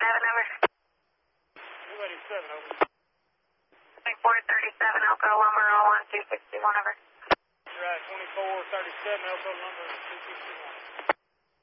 over. 287, over. 2437, Elko Lumber, 01261, over. Right, 2437, Elko Lumber, 261.